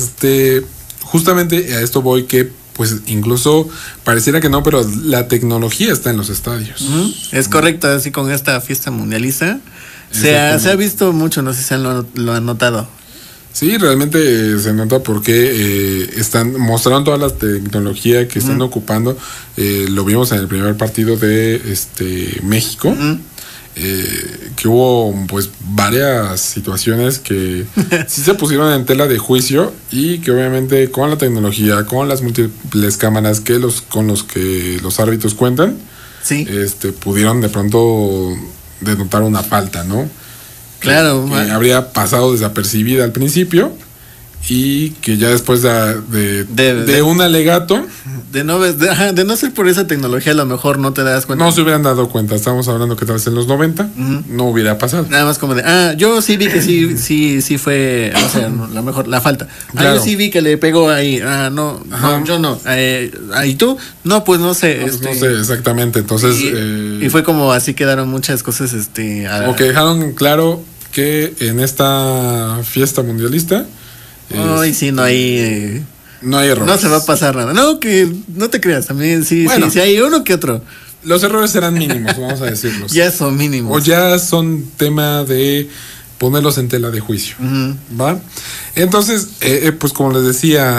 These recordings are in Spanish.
justamente a esto voy, que pues incluso pareciera que no, pero la tecnología está en los estadios. Es correcto, así con esta fiesta mundialista se ha visto mucho, no sé si lo han notado. Sí, realmente se nota porque mostraron toda la tecnología que están ocupando. Lo vimos en el primer partido de México, que hubo pues varias situaciones que sí se pusieron en tela de juicio, y que obviamente con la tecnología, con las múltiples cámaras con los que los árbitros cuentan, sí, pudieron de pronto denotar una falta, ¿no? Claro, que habría pasado desapercibida al principio, y que ya después de un alegato de no ser por esa tecnología, a lo mejor no te das cuenta. No se hubieran dado cuenta. Estamos hablando que tal vez en los 90 no hubiera pasado. Nada más como de, yo sí vi que sí fue, o sea, a lo mejor la falta. Claro. Yo sí vi que le pegó ahí. No, yo no. ¿Y tú? No, pues no sé. No sé exactamente. Entonces y fue como así quedaron muchas cosas, o que dejaron claro que en esta fiesta mundialista sí, no hay no hay errores. No se va a pasar nada. No, que no te creas, también sí hay uno que otro. Los errores serán mínimos, vamos a decirlos. Ya son mínimos. O ya son tema de ponerlos en tela de juicio, ¿va? Entonces, pues como les decía,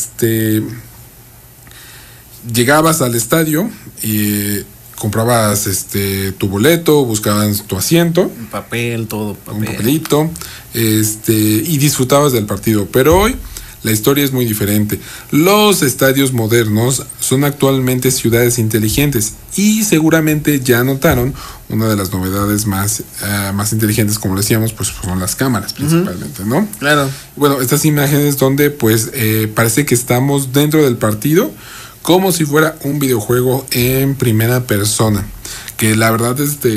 llegabas al estadio y comprabas tu boleto, buscabas tu asiento, un papel, todo papel. Un papelito, y disfrutabas del partido. Pero hoy la historia es muy diferente. Los estadios modernos son actualmente ciudades inteligentes, y seguramente ya notaron una de las novedades más inteligentes, como decíamos, pues son las cámaras principalmente, ¿no? Claro. Bueno, estas imágenes donde pues parece que estamos dentro del partido, como si fuera un videojuego en primera persona, que la verdad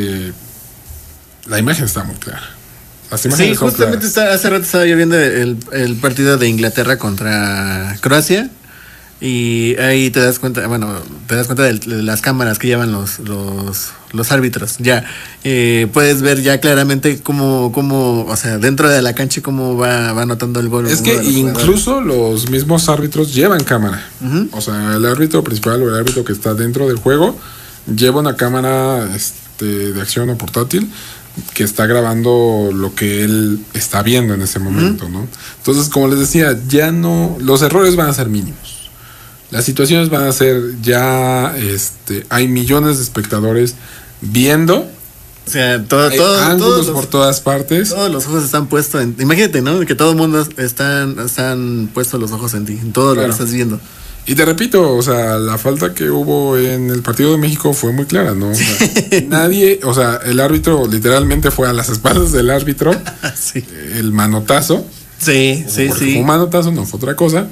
la imagen está muy clara. Sí, justamente hace rato estaba yo viendo el partido de Inglaterra contra Croacia, y ahí te das cuenta de las cámaras que llevan los árbitros. Ya puedes ver ya claramente cómo, o sea, dentro de la cancha cómo va anotando el gol. Es que incluso los mismos árbitros llevan cámara. O sea, el árbitro principal o el árbitro que está dentro del juego lleva una cámara de acción o portátil que está grabando lo que él está viendo en ese momento, ¿no? Entonces, como les decía, ya no, los errores van a ser mínimos. Las situaciones van a ser hay millones de espectadores viendo. O sea, ángulos por todas partes. Todos los ojos están puestos en... Imagínate, ¿no? Que todo el mundo están puestos los ojos en ti, en todo lo que estás viendo. Y te repito, o sea, la falta que hubo en el partido de México fue muy clara, ¿no? O sea, nadie, o sea, el árbitro literal fue a las espaldas del árbitro. Sí. El manotazo. Sí. Fue un manotazo, no fue otra cosa.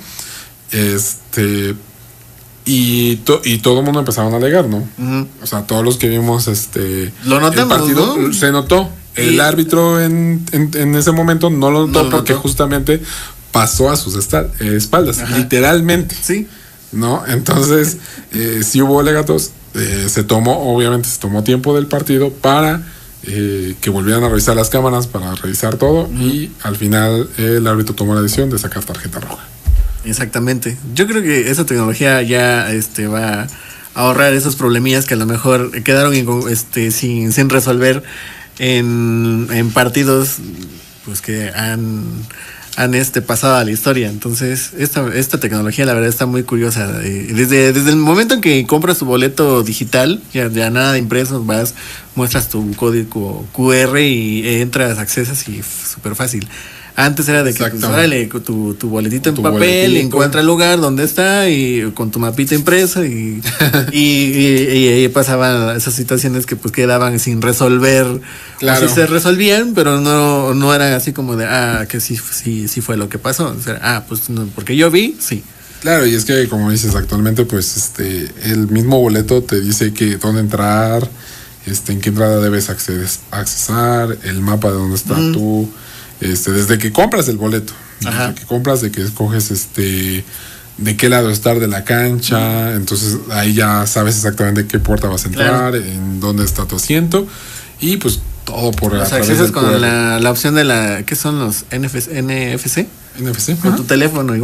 Y todo el mundo empezaron a alegar, ¿no? O sea, todos los que vimos lo notamos, el partido, ¿no? Se notó. El árbitro en ese momento no lo notó porque justamente pasó a sus espaldas, literalmente. Sí. ¿No? Entonces, sí hubo alegatos, se tomó tiempo del partido para que volvieran a revisar las cámaras, para revisar todo, y al final el árbitro tomó la decisión de sacar tarjeta roja. Exactamente. Yo creo que esa tecnología ya va a ahorrar esos problemillas que a lo mejor quedaron sin resolver en partidos pues que han pasado a la historia. Entonces esta tecnología la verdad está muy curiosa. Desde el momento en que compras tu boleto digital, ya nada de impresos, muestras tu código QR y entras, accesas, y súper fácil. Antes era de que pues, órale, tu boletito en papel, encuentra el lugar donde está, y con tu mapita impresa, y ahí pasaban esas situaciones que pues quedaban sin resolver. Claro. O sí se resolvían, pero no eran así como de que sí fue lo que pasó. O sea, pues no, porque yo vi, sí. Claro, y es que como dices, actualmente pues el mismo boleto te dice que dónde entrar, en qué entrada debes accesar, el mapa de dónde está tú. Desde que compras el boleto, desde que compras, de que escoges de qué lado estar de la cancha, entonces ahí ya sabes exactamente qué puerta vas a entrar, en dónde está tu asiento, y pues todo por los accesos con la opción de ¿qué son los NFC? NFC, con tu teléfono.